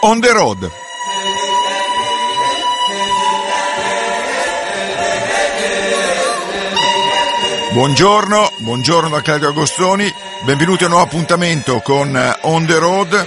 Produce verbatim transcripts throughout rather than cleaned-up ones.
On the Road. Buongiorno, buongiorno da Claudio Agostoni, benvenuti a un nuovo appuntamento con On the Road.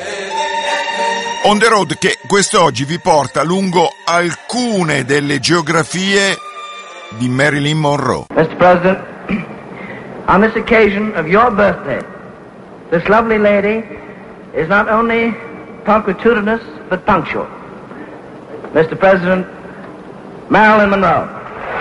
On the Road che quest'oggi vi porta lungo alcune delle geografie di Marilyn Monroe. mister President, on this occasion of your birthday, this lovely lady is not only punctilious but punctual. mister President, Marilyn Monroe.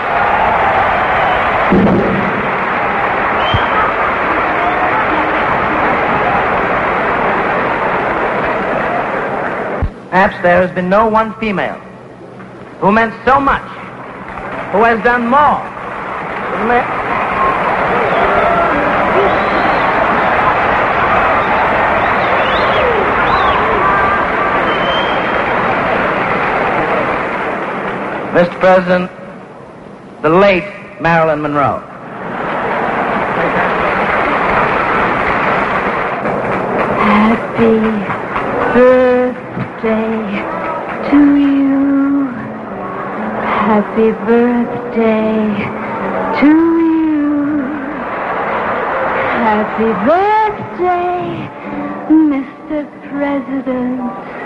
Perhaps there has been no one female who meant so much, who has done more. mister President, the late Marilyn Monroe. Happy birthday to you. Happy birthday to you. Happy birthday, mister President.